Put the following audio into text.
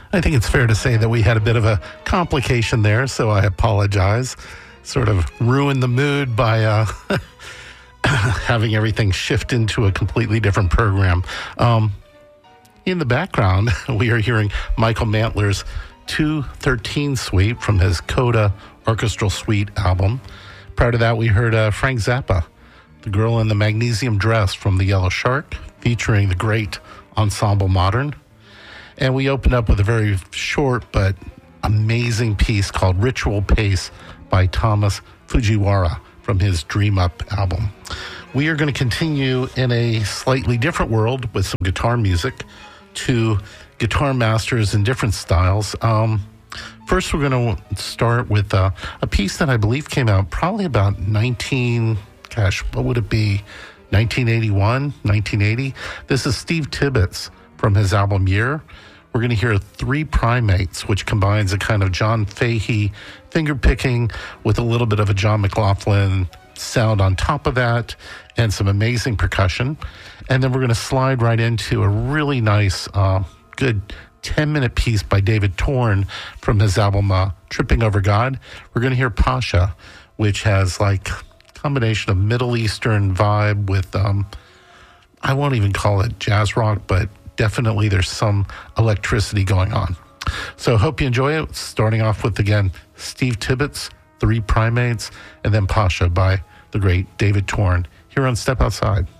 I think it's fair to say that we had a bit of a complication there, so I apologize. Sort of ruined the mood by having everything shift into a completely different program. In the background, we are hearing Michael Mantler's 213 Suite from his Coda Orchestral Suite album. Prior to that, we heard Frank Zappa, The Girl in the Magnesium Dress from The Yellow Shark, featuring the great Ensemble Modern. And we opened up with a very short but amazing piece called Ritual Pace by Thomas Fujiwara from his Dream Up album. We are going to continue in a slightly different world with some guitar music to guitar masters in different styles. First, we're going to start with a piece that I believe came out probably about 1981, 1980. This is Steve Tibbetts from his album Year. We're going to hear Three Primates, which combines a kind of John Fahey finger-picking with a little bit of a John McLaughlin sound on top of that and some amazing percussion. And then we're going to slide right into a really nice, good 10-minute piece by David Torn from his album Tripping Over God. We're going to hear Pasha, which has like a combination of Middle Eastern vibe with, I won't even call it jazz rock, but definitely there's some electricity going on. So hope you enjoy it. Starting off with, again, Steve Tibbetts, Three Primates, and then Pasha by the great David Torn here on Step Outside.